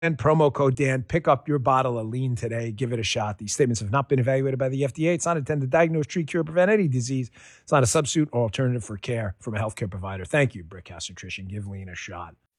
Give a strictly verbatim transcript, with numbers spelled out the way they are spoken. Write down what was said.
And promo code Dan, pick up your bottle of lean today. Give it a shot. These statements have not been evaluated by the F D A. It's not intended to diagnose, treat, cure, prevent any disease. It's not a substitute or alternative for care from a healthcare provider. Thank you, Brickhouse Nutrition. Give lean a shot.